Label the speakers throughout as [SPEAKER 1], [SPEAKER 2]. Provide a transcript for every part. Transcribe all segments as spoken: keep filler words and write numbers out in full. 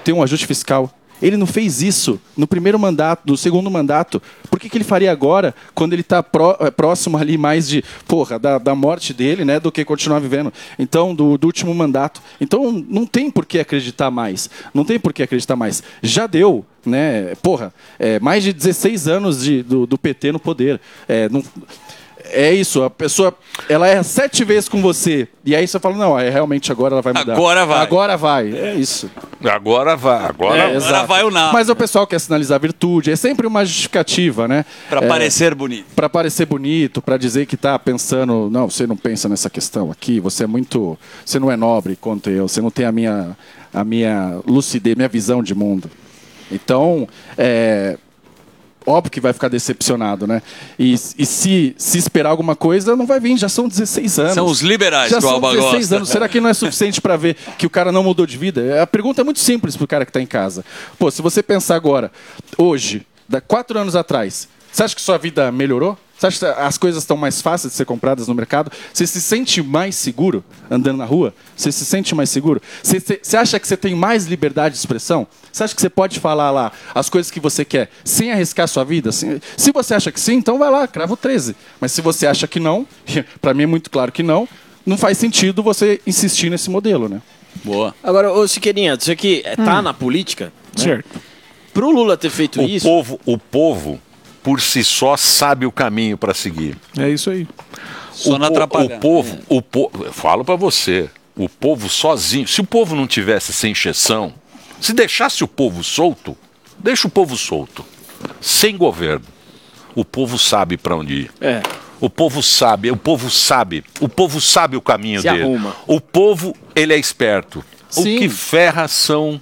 [SPEAKER 1] ter um ajuste fiscal. Ele não fez isso no primeiro mandato, no segundo mandato. Por que, que ele faria agora, quando ele está pró, próximo ali mais de, porra, da, da morte dele, né, do que continuar vivendo? Então, do, do último mandato. Então, não tem por que acreditar mais. Não tem por que acreditar mais. Já deu, né? Porra, é, mais de dezesseis anos de, do, do P T no poder. É, não... É isso, a pessoa, ela erra sete vezes com você, e aí você fala, não, é, realmente agora ela vai mudar.
[SPEAKER 2] Agora vai.
[SPEAKER 1] Agora vai, é isso.
[SPEAKER 3] Agora vai, agora,
[SPEAKER 1] é,
[SPEAKER 2] agora vai ou não.
[SPEAKER 1] Mas o pessoal quer sinalizar virtude, é sempre uma justificativa, né?
[SPEAKER 2] Para
[SPEAKER 1] é,
[SPEAKER 2] parecer bonito.
[SPEAKER 1] Para parecer bonito, para dizer que está pensando, não, você não pensa nessa questão aqui, você é muito, você não é nobre quanto eu, você não tem a minha, a minha lucidez, minha visão de mundo. Então, é... óbvio que vai ficar decepcionado, né? E, e se, se esperar alguma coisa, não vai vir, já são dezesseis anos.
[SPEAKER 2] São os liberais
[SPEAKER 1] já
[SPEAKER 2] que o Alba
[SPEAKER 1] são dezesseis
[SPEAKER 2] gosta.
[SPEAKER 1] anos. Será que não é suficiente para ver que o cara não mudou de vida? A pergunta é muito simples pro cara que está em casa. Pô, se você pensar agora, hoje, da quatro anos atrás, você acha que sua vida melhorou? Você acha que as coisas estão mais fáceis de ser compradas no mercado? Você se sente mais seguro andando na rua? Você se sente mais seguro? Você, você acha que você tem mais liberdade de expressão? Você acha que você pode falar lá as coisas que você quer sem arriscar a sua vida? Se, se você acha que sim, então vai lá, crava o treze. Mas se você acha que não, para mim é muito claro que não, não faz sentido você insistir nesse modelo, né?
[SPEAKER 2] Boa.
[SPEAKER 4] Agora, ô Siqueirinha, isso aqui é, tá hum. na política? Né?
[SPEAKER 1] Certo.
[SPEAKER 4] Pro Lula ter feito
[SPEAKER 3] o
[SPEAKER 4] isso...
[SPEAKER 3] Povo, o povo... por si só, sabe o caminho para seguir.
[SPEAKER 1] É isso aí.
[SPEAKER 2] Só
[SPEAKER 3] o,
[SPEAKER 2] não atrapalhar.
[SPEAKER 3] O povo, o po... eu falo para você, o povo sozinho, se o povo não tivesse sem injeção, se deixasse o povo solto, deixa o povo solto, sem governo, o povo sabe para onde ir.
[SPEAKER 4] É.
[SPEAKER 3] O povo sabe, o povo sabe, o povo sabe o caminho
[SPEAKER 4] se
[SPEAKER 3] dele.
[SPEAKER 4] Arruma.
[SPEAKER 3] O povo, ele é esperto.
[SPEAKER 1] Sim.
[SPEAKER 3] O que ferra são...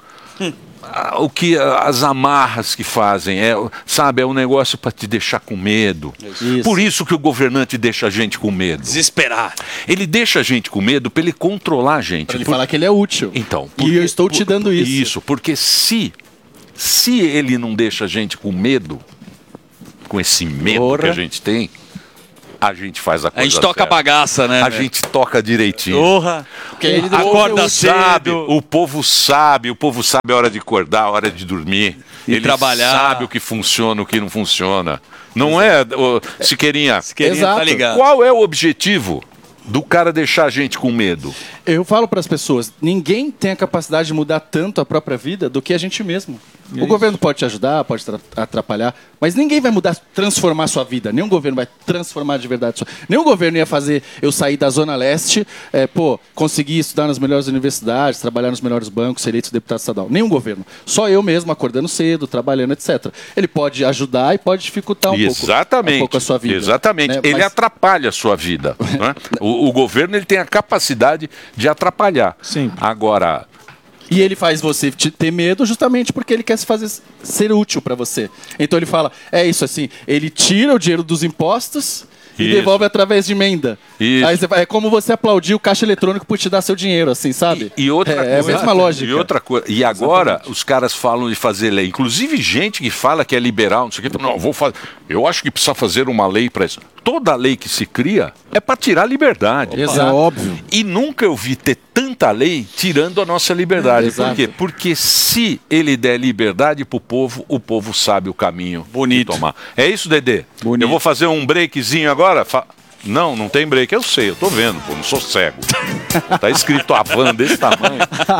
[SPEAKER 3] o que as amarras que fazem, é, sabe, é um negócio para te deixar com medo.
[SPEAKER 4] Isso.
[SPEAKER 3] Por isso que o governante deixa a gente com medo.
[SPEAKER 2] Desesperar.
[SPEAKER 3] Ele deixa a gente com medo para ele controlar a gente.
[SPEAKER 1] Para ele
[SPEAKER 3] por...
[SPEAKER 1] falar que ele é útil.
[SPEAKER 3] Então,
[SPEAKER 1] porque, e eu estou te dando isso.
[SPEAKER 3] Isso, porque se, se ele não deixa a gente com medo, com esse medo Porra. que a gente tem, a gente faz a coisa
[SPEAKER 2] A gente toca
[SPEAKER 3] certa.
[SPEAKER 2] a bagaça, né?
[SPEAKER 3] A
[SPEAKER 2] né?
[SPEAKER 3] gente toca direitinho.
[SPEAKER 2] Porra!
[SPEAKER 3] Porque ele acorda cedo. Sabe, o povo sabe, o povo sabe a hora de acordar, a hora de dormir.
[SPEAKER 2] E
[SPEAKER 3] ele
[SPEAKER 2] trabalhar.
[SPEAKER 3] sabe o que funciona, o que não funciona. Não Exato. é, o, Siqueirinha?
[SPEAKER 2] Siqueirinha tá ligado.
[SPEAKER 3] Qual é o objetivo do cara deixar a gente com medo?
[SPEAKER 1] Eu falo para as pessoas, ninguém tem a capacidade de mudar tanto a própria vida do que a gente mesmo. É o governo pode te ajudar, pode atrapalhar, mas ninguém vai mudar, transformar a sua vida. Nenhum governo vai transformar de verdade a sua vida. Nenhum governo ia fazer eu sair da Zona Leste, é, pô, conseguir estudar nas melhores universidades, trabalhar nos melhores bancos, ser eleito deputado estadual. Nenhum governo. Só eu mesmo, acordando cedo, trabalhando, etcétera. Ele pode ajudar e pode dificultar um,
[SPEAKER 3] Exatamente.
[SPEAKER 1] pouco, um pouco a sua vida.
[SPEAKER 3] Exatamente.
[SPEAKER 1] Né?
[SPEAKER 3] Ele
[SPEAKER 1] Mas...
[SPEAKER 3] atrapalha a sua vida. Né? o, o governo ele tem a capacidade de atrapalhar.
[SPEAKER 1] Sim.
[SPEAKER 3] Agora...
[SPEAKER 1] E ele faz você ter medo justamente porque ele quer se fazer ser útil para você. Então ele fala, é isso assim, ele tira o dinheiro dos impostos e
[SPEAKER 3] Isso.
[SPEAKER 1] devolve através de emenda.
[SPEAKER 3] Isso.
[SPEAKER 1] Aí você vai, é como você aplaudir o caixa eletrônico por te dar seu dinheiro, assim, sabe?
[SPEAKER 3] E, e outra
[SPEAKER 1] é,
[SPEAKER 3] coisa,
[SPEAKER 1] é a mesma lógica.
[SPEAKER 3] E outra coisa. E agora
[SPEAKER 1] Exatamente.
[SPEAKER 3] os caras falam de fazer lei. Inclusive gente que fala que é liberal, não sei o quê. Não, vou fazer. Eu acho que precisa fazer uma lei para isso. Toda lei que se cria é para tirar a liberdade.
[SPEAKER 1] Exato. É óbvio.
[SPEAKER 3] E nunca eu vi ter tanta lei tirando a nossa liberdade.
[SPEAKER 1] É,
[SPEAKER 3] Por quê? Porque se ele der liberdade pro povo, o povo sabe o caminho
[SPEAKER 2] Bonito.
[SPEAKER 3] de tomar. É isso, Dedê?
[SPEAKER 2] Bonito.
[SPEAKER 3] Eu vou fazer um breakzinho agora. Fa... Não, não tem break. Eu sei, eu tô vendo, pô, não sou cego. Tá escrito a van desse tamanho.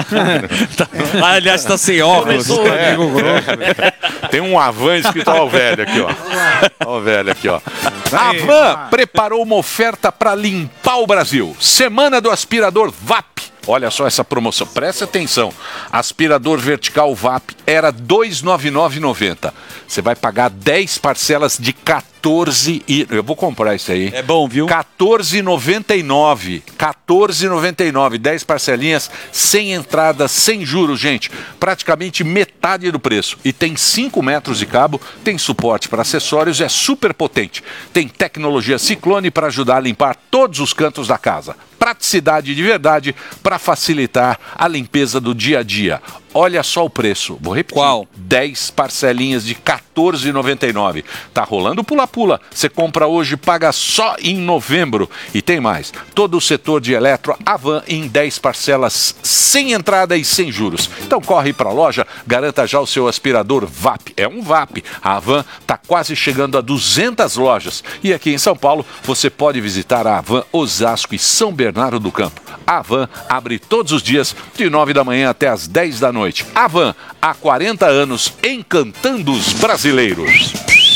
[SPEAKER 2] Ah, aliás, tá sem óculos.
[SPEAKER 3] É, é. Tem um Avan escrito, ó o velho aqui, ó. Ó o velho aqui, ó. A Avan preparou uma oferta para limpar o Brasil. Semana do aspirador V A P. Olha só essa promoção, presta atenção. Aspirador vertical V A P era dois mil novecentos e noventa reais. Você vai pagar dez parcelas de quatorze e... Eu vou comprar isso aí.
[SPEAKER 2] É bom, viu?
[SPEAKER 3] quatorze reais e noventa e nove centavos. quatorze reais e noventa e nove centavos. dez parcelinhas, sem entrada, sem juros, gente. Praticamente metade do preço. E tem cinco metros de cabo, tem suporte para acessórios, é super potente. Tem tecnologia Ciclone para ajudar a limpar todos os cantos da casa. Praticidade de verdade para facilitar a limpeza do dia a dia. olha só o preço. Vou repetir.
[SPEAKER 2] Qual?
[SPEAKER 3] dez parcelinhas de quatorze reais e noventa e nove centavos. Tá rolando pula-pula. Você compra hoje, paga só em novembro. E tem mais. Todo o setor de eletro, Avan em dez parcelas sem entrada e sem juros. Então corre para a loja, garanta já o seu aspirador V A P. É um V A P. A Avan está quase chegando a duzentas lojas. E aqui em São Paulo, você pode visitar a Avan Osasco e São Bernardo do Campo. A Avan abre todos os dias, de nove da manhã até as dez da noite. Avan, há quarenta anos, encantando os brasileiros.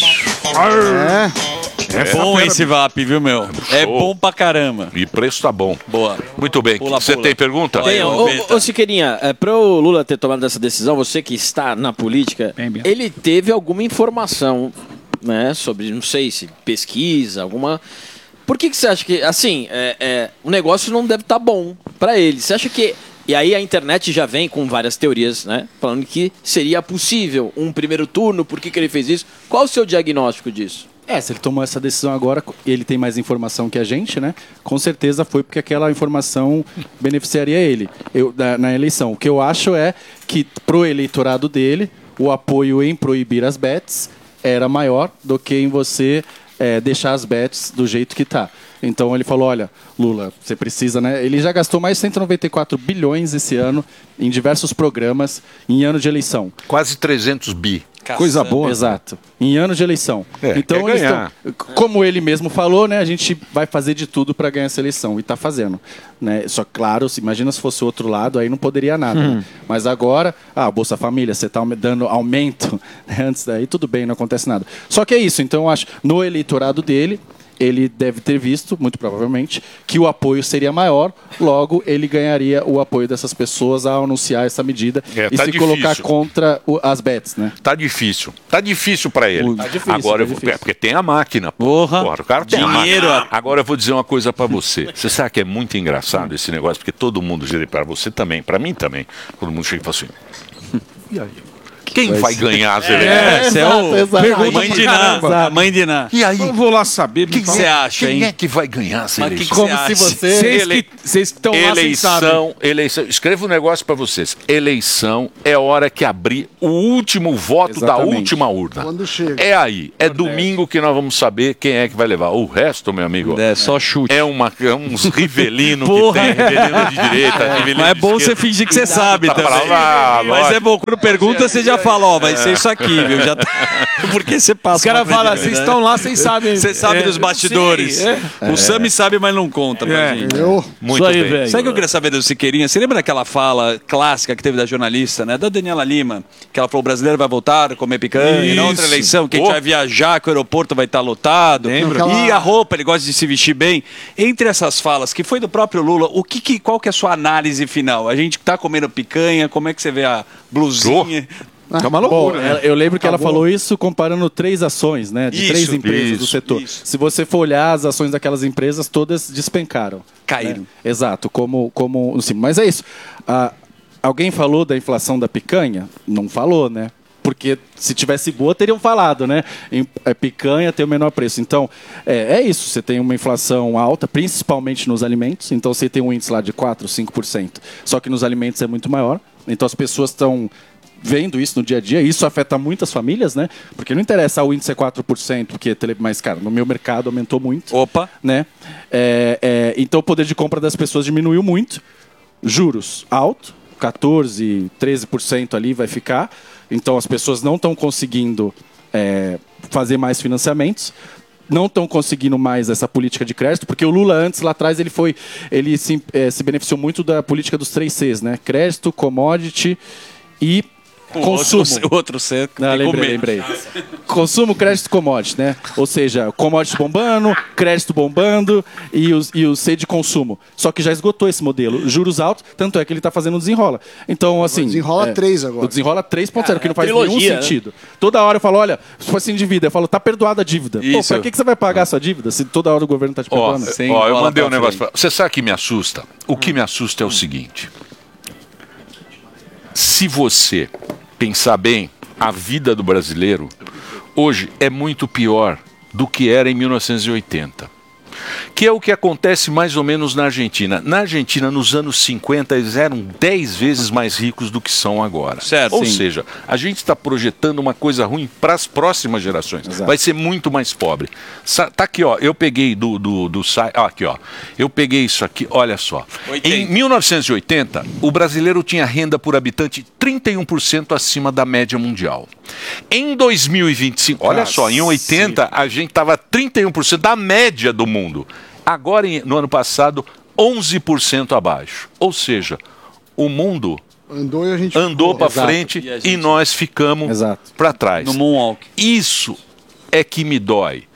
[SPEAKER 2] É, é bom esse V A P, viu, meu? É
[SPEAKER 3] Show.
[SPEAKER 2] bom pra caramba.
[SPEAKER 3] E preço tá bom.
[SPEAKER 2] Boa.
[SPEAKER 3] Muito bem.
[SPEAKER 2] Pula,
[SPEAKER 3] Você
[SPEAKER 2] pula.
[SPEAKER 3] tem pergunta?
[SPEAKER 2] Vai,
[SPEAKER 4] Tem,
[SPEAKER 2] ô,
[SPEAKER 4] ô,
[SPEAKER 2] Beta.
[SPEAKER 4] ô, Siqueirinha, é, para o Lula ter tomado essa decisão, você que está na política,
[SPEAKER 5] Bem, bem.
[SPEAKER 4] ele teve alguma informação, né, sobre, não sei se pesquisa, alguma... Por que, que você acha que, assim, é, é, o negócio não deve estar bom para ele? Você acha que... E aí a internet já vem com várias teorias, né, falando que seria possível um primeiro turno, por que, que ele fez isso? Qual o seu diagnóstico disso?
[SPEAKER 1] É, se ele tomou essa decisão agora e ele tem mais informação que a gente, né? Com certeza foi porque aquela informação beneficiaria ele eu, na, na eleição. O que eu acho é que pro eleitorado dele, o apoio em proibir as bets era maior do que em você é, deixar as bets do jeito que tá. Então ele falou, olha, Lula, você precisa, né? Ele já gastou mais de cento e noventa e quatro bilhões esse ano em diversos programas em ano de eleição.
[SPEAKER 3] Quase trezentos bi.
[SPEAKER 5] Coisa boa.
[SPEAKER 1] Exato. Em ano de eleição.
[SPEAKER 3] É,
[SPEAKER 1] então,
[SPEAKER 3] quer
[SPEAKER 1] eles
[SPEAKER 3] ganhar.
[SPEAKER 1] tão, como ele mesmo falou, né, a gente vai fazer de tudo para ganhar essa eleição. E está fazendo. Né? Só claro, se, imagina se fosse o outro lado, aí não poderia nada.
[SPEAKER 5] Hum.
[SPEAKER 1] Né? Mas agora, ah, Bolsa Família, você está dando aumento, né, antes daí, tudo bem, não acontece nada. Só que é isso, então eu acho, no eleitorado dele, ele deve ter visto, muito provavelmente, que o apoio seria maior, logo ele ganharia o apoio dessas pessoas ao anunciar essa medida
[SPEAKER 3] É,
[SPEAKER 1] e
[SPEAKER 3] tá
[SPEAKER 1] se
[SPEAKER 3] difícil.
[SPEAKER 1] colocar contra o- as bets, né?
[SPEAKER 3] Tá difícil. Tá difícil pra ele.
[SPEAKER 1] Tá difícil,
[SPEAKER 3] Agora
[SPEAKER 1] tá
[SPEAKER 3] eu vou,
[SPEAKER 1] difícil.
[SPEAKER 3] é porque tem a máquina.
[SPEAKER 2] Porra.
[SPEAKER 3] Porra, o cara tem
[SPEAKER 2] Dinheiro.
[SPEAKER 3] a máquina. Agora eu vou dizer uma coisa pra você. Você sabe que é muito engraçado esse negócio, porque todo mundo, para você também, pra mim também, todo mundo chega e fala assim: e aí? Quem vai ganhar as eleições?
[SPEAKER 2] É, você é o...
[SPEAKER 1] exato.
[SPEAKER 2] Pergunta mãe de Ná. Mãe de Ná.
[SPEAKER 3] E aí?
[SPEAKER 5] Eu vou lá saber.
[SPEAKER 2] O que você acha,
[SPEAKER 3] Quem
[SPEAKER 2] hein?
[SPEAKER 3] é que vai ganhar as
[SPEAKER 2] Mas que
[SPEAKER 3] eleições?
[SPEAKER 2] que
[SPEAKER 1] Como
[SPEAKER 2] você
[SPEAKER 1] se
[SPEAKER 2] acha?
[SPEAKER 1] você...
[SPEAKER 5] Vocês
[SPEAKER 3] Ele-
[SPEAKER 5] que vocês que estão lá, vocês sabem.
[SPEAKER 3] Eleição, eleição. Escreva um negócio pra vocês. Eleição é hora que abrir o último voto da
[SPEAKER 1] Exatamente.
[SPEAKER 3] última urna.
[SPEAKER 6] Quando chega.
[SPEAKER 3] É aí. É domingo que nós vamos saber quem é que vai levar. O resto, meu amigo,
[SPEAKER 2] É, só chute.
[SPEAKER 3] é, uma, é uns rivelino que
[SPEAKER 2] Porra.
[SPEAKER 3] tem. Rivelino de direita, rivelino
[SPEAKER 2] Mas é
[SPEAKER 3] de
[SPEAKER 2] bom você
[SPEAKER 3] esquerda.
[SPEAKER 2] fingir que você sabe
[SPEAKER 3] Tá pra
[SPEAKER 2] também.
[SPEAKER 3] lá,
[SPEAKER 2] Mas
[SPEAKER 3] lógico.
[SPEAKER 2] é bom, quando pergunta, você já fala, ó, vai ser isso aqui, viu? Já tá... Porque você passa.
[SPEAKER 5] Os caras
[SPEAKER 2] uma
[SPEAKER 5] falam,
[SPEAKER 2] frente,
[SPEAKER 5] vocês
[SPEAKER 2] né?
[SPEAKER 5] estão lá, vocês sabem.
[SPEAKER 2] Você sabe
[SPEAKER 5] É,
[SPEAKER 2] dos bastidores.
[SPEAKER 5] sim, é.
[SPEAKER 2] O Sami sabe, mas não conta pra
[SPEAKER 5] É.
[SPEAKER 2] gente.
[SPEAKER 6] Eu,
[SPEAKER 3] Muito
[SPEAKER 5] Isso aí,
[SPEAKER 3] bem.
[SPEAKER 5] velho.
[SPEAKER 2] Sabe o que eu queria saber do Siqueirinha? Você lembra daquela fala clássica que teve da jornalista, né? Da Daniela Lima, que ela falou: o brasileiro vai voltar a comer picanha. E na outra
[SPEAKER 5] Isso.
[SPEAKER 2] eleição, que a gente
[SPEAKER 3] Oh.
[SPEAKER 2] vai viajar, que o aeroporto vai estar lotado.
[SPEAKER 5] Lembro.
[SPEAKER 2] E a roupa, ele gosta de se vestir bem. Entre essas falas, que foi do próprio Lula, o que, que- qual que é a sua análise final? A gente tá comendo picanha, como é que você vê a blusinha?
[SPEAKER 5] É uma
[SPEAKER 1] Bom,
[SPEAKER 5] loucura, né?
[SPEAKER 1] ela- eu lembro que ela
[SPEAKER 6] Acabou.
[SPEAKER 1] falou isso comparando três ações, né? De
[SPEAKER 2] Isso,
[SPEAKER 1] três empresas do
[SPEAKER 3] isso,
[SPEAKER 1] setor.
[SPEAKER 2] isso.
[SPEAKER 1] Se você for olhar as ações daquelas empresas, todas despencaram.
[SPEAKER 2] Caíram.
[SPEAKER 1] né? Exato, como, como assim, mas é isso. Ah, alguém falou da inflação da picanha? Não falou, né? Porque se tivesse boa, teriam falado, né? Em, é, picanha tem o menor preço. Então, é, é isso. Você tem uma inflação alta, principalmente nos alimentos. Então, você tem um índice lá de quatro, cinco por cento. Só que nos alimentos é muito maior. Então, as pessoas estão vendo isso no dia a dia. Isso afeta muitas famílias, né? Porque não interessa o índice é quatro por cento, porque é tele- mais caro. No meu mercado aumentou muito.
[SPEAKER 2] Opa.
[SPEAKER 1] Né? É, é, então, o poder de compra das pessoas diminuiu muito. Juros alto, quatorze, treze por cento ali vai ficar. Então, as pessoas não estão conseguindo é, fazer mais financiamentos. Não estão conseguindo mais essa política de crédito, porque o Lula antes, lá atrás, ele foi, ele se, eh, se beneficiou muito da política dos três Cs, né? Crédito, commodity e consumo.
[SPEAKER 2] O outro, o outro C.
[SPEAKER 1] Não,
[SPEAKER 2] tem que
[SPEAKER 1] lembrei,
[SPEAKER 2] comer.
[SPEAKER 1] lembrei. Consumo, crédito, commodity, né? Ou seja, commodity bombando, crédito bombando e o, e o C de consumo. Só que já esgotou esse modelo. Juros altos, tanto é que ele está fazendo o desenrola. Então, assim...
[SPEAKER 6] desenrola
[SPEAKER 1] é,
[SPEAKER 6] três agora.
[SPEAKER 1] O desenrola três ponto zero, que não faz
[SPEAKER 4] trilogia,
[SPEAKER 1] nenhum
[SPEAKER 4] né?
[SPEAKER 1] sentido. Toda hora eu falo, olha, se fosse endivida, eu falo, tá perdoada a dívida. Pô,
[SPEAKER 2] Isso.
[SPEAKER 1] pra que, que você vai pagar a sua dívida se toda hora o governo tá te
[SPEAKER 3] Ó,
[SPEAKER 1] perdoando?
[SPEAKER 2] Sem
[SPEAKER 3] ó, eu
[SPEAKER 2] bola
[SPEAKER 3] mandei um
[SPEAKER 2] pra
[SPEAKER 3] negócio
[SPEAKER 2] frente.
[SPEAKER 3] pra... Você sabe o que me assusta? O que me assusta é o seguinte. Se você pensar bem, a vida do brasileiro hoje é muito pior do que era em mil novecentos e oitenta. que é o que acontece mais ou menos na Argentina. Na Argentina, nos anos cinquenta, eles eram dez vezes mais ricos do que são agora.
[SPEAKER 2] Certo,
[SPEAKER 3] ou
[SPEAKER 2] sim.
[SPEAKER 3] seja, a gente está projetando uma coisa ruim para as próximas gerações.
[SPEAKER 1] Exato.
[SPEAKER 3] Vai ser muito mais pobre. Sa- Tá aqui, ó. Eu peguei do, do, do site. Ah, aqui, ó. Eu peguei isso aqui, olha só.
[SPEAKER 2] oitenta.
[SPEAKER 3] Em mil novecentos e oitenta, o brasileiro tinha renda por habitante trinta e um por cento acima da média mundial. Em dois mil e vinte e cinco, olha só, em oitenta a gente estava trinta e um por cento da média do mundo. Agora, em- no ano passado, onze por cento abaixo. Ou seja, o mundo
[SPEAKER 6] Andou e a gente
[SPEAKER 3] andou
[SPEAKER 6] ficou.
[SPEAKER 3] para
[SPEAKER 1] Exato.
[SPEAKER 3] frente
[SPEAKER 2] E a
[SPEAKER 3] e,
[SPEAKER 2] gente-
[SPEAKER 3] nós ficamos
[SPEAKER 1] Exato.
[SPEAKER 3] para trás.
[SPEAKER 2] No Moonwalk.
[SPEAKER 3] Isso é que me dói.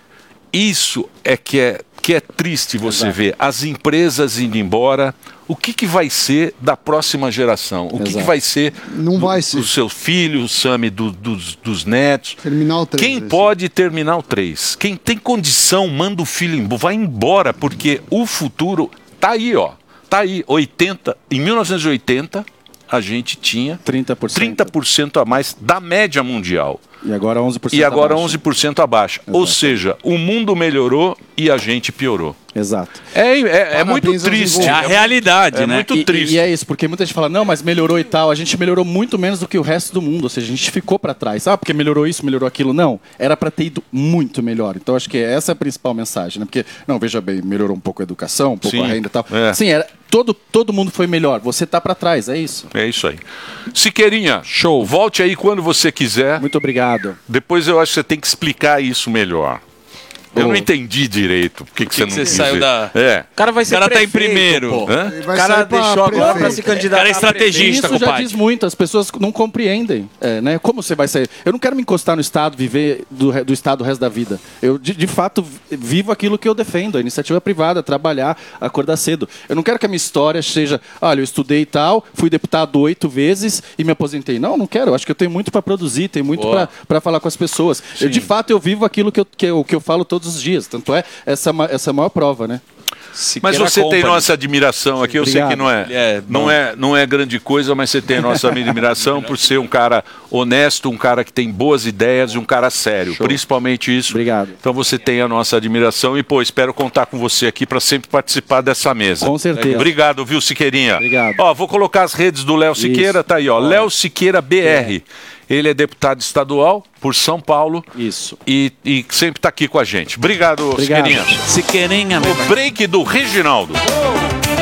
[SPEAKER 3] Isso é que é, que é triste você
[SPEAKER 1] Exato.
[SPEAKER 3] ver as empresas indo embora. O que, que vai ser da próxima geração? O que, que
[SPEAKER 1] Exato.
[SPEAKER 3] vai ser
[SPEAKER 6] Não
[SPEAKER 3] do-
[SPEAKER 6] vai ser.
[SPEAKER 3] dos seus filhos, Sami, do- dos, dos netos?
[SPEAKER 6] Terminar o três,
[SPEAKER 3] Quem
[SPEAKER 6] esse.
[SPEAKER 3] pode terminar o três? Quem tem condição, manda o filho embora. Vai embora, porque o futuro tá aí, ó. Tá aí. oitenta, em mil novecentos e oitenta, a gente tinha
[SPEAKER 1] trinta por cento.
[SPEAKER 3] trinta por cento a mais da média mundial.
[SPEAKER 1] E agora onze por cento
[SPEAKER 3] E agora
[SPEAKER 1] abaixo.
[SPEAKER 3] onze por cento abaixo. Ou seja, o mundo melhorou e a gente piorou.
[SPEAKER 1] Exato.
[SPEAKER 3] É, é, é muito
[SPEAKER 6] Parabéns aos
[SPEAKER 3] triste.
[SPEAKER 2] É a realidade,
[SPEAKER 3] É
[SPEAKER 2] né?
[SPEAKER 3] muito
[SPEAKER 1] E,
[SPEAKER 3] triste.
[SPEAKER 1] e é isso, porque muita gente fala, não, mas melhorou e tal. A gente melhorou muito menos do que o resto do mundo. Ou seja, a gente ficou pra trás. Ah, porque melhorou isso, melhorou aquilo. Não, era pra ter ido muito melhor. Então acho que essa é a principal mensagem, né? Porque, não, veja bem, melhorou um pouco a educação, um pouco
[SPEAKER 3] Sim.
[SPEAKER 1] a renda e tal.
[SPEAKER 3] É.
[SPEAKER 1] Sim, era, todo, todo mundo foi melhor. Você tá pra trás, é isso.
[SPEAKER 3] É isso aí. Siqueirinha, show. Volte aí quando você quiser.
[SPEAKER 1] Muito obrigado.
[SPEAKER 3] Depois eu acho que você tem que explicar isso melhor. Eu
[SPEAKER 1] Ô.
[SPEAKER 3] não entendi direito. Por que, que,
[SPEAKER 2] que
[SPEAKER 3] você
[SPEAKER 2] que
[SPEAKER 3] não
[SPEAKER 2] você
[SPEAKER 3] quis
[SPEAKER 2] saiu
[SPEAKER 3] ver?
[SPEAKER 2] da-
[SPEAKER 3] É.
[SPEAKER 4] O cara vai ser
[SPEAKER 2] O cara tá em
[SPEAKER 4] prefeito,
[SPEAKER 2] primeiro.
[SPEAKER 4] pô.
[SPEAKER 3] Hã?
[SPEAKER 6] Ele
[SPEAKER 4] O
[SPEAKER 6] vai
[SPEAKER 4] cara
[SPEAKER 6] sair pra
[SPEAKER 4] deixou agora pra
[SPEAKER 6] prefeito.
[SPEAKER 4] se
[SPEAKER 2] O
[SPEAKER 4] candidatar.
[SPEAKER 2] cara é
[SPEAKER 4] a
[SPEAKER 2] estrategista,
[SPEAKER 1] Isso já
[SPEAKER 2] compadre.
[SPEAKER 1] diz muito, as pessoas não compreendem, é, né? Como você vai sair? Eu não quero me encostar no Estado, viver do, re- do Estado o resto da vida. Eu, de, de fato, vivo aquilo que eu defendo, a iniciativa privada, trabalhar, acordar cedo. Eu não quero que a minha história seja, olha, eu estudei e tal, fui deputado oito vezes e me aposentei. Não, não quero. Eu acho que eu tenho muito para produzir, tenho muito
[SPEAKER 2] Boa.
[SPEAKER 1] para falar com as pessoas. Eu, de fato, eu vivo aquilo que eu, que, eu, que eu falo todos os dias. Tanto é essa, ma- essa é a maior prova, né?
[SPEAKER 3] Mas
[SPEAKER 2] Siqueira
[SPEAKER 3] você tem
[SPEAKER 2] Company.
[SPEAKER 3] nossa admiração aqui. Eu sei
[SPEAKER 1] Obrigado.
[SPEAKER 3] que não é,
[SPEAKER 2] É,
[SPEAKER 3] não,
[SPEAKER 2] bom.
[SPEAKER 3] é, não é grande coisa, mas você tem nossa admiração por ser um cara honesto, um cara que tem boas ideias e um cara sério. Principalmente isso.
[SPEAKER 1] Obrigado.
[SPEAKER 3] Então você tem a nossa admiração e, pô, espero contar com você aqui para sempre participar dessa mesa.
[SPEAKER 1] Com certeza.
[SPEAKER 3] Obrigado, viu, Siqueirinha?
[SPEAKER 1] Obrigado.
[SPEAKER 3] Ó, vou colocar as redes do Léo Siqueira, tá aí, ó. Léo Siqueira B R. Ele é deputado estadual por São Paulo.
[SPEAKER 1] Isso.
[SPEAKER 3] E, e sempre tá aqui com a gente. Obrigado,
[SPEAKER 1] Obrigado.
[SPEAKER 3] Siqueirinha.
[SPEAKER 2] Siqueirinha, meu
[SPEAKER 3] O break do Reginaldo.